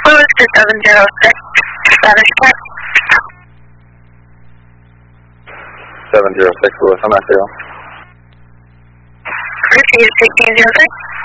closed to 706. Spanish check. 706 Lewis, I'm at 0. Received 1606.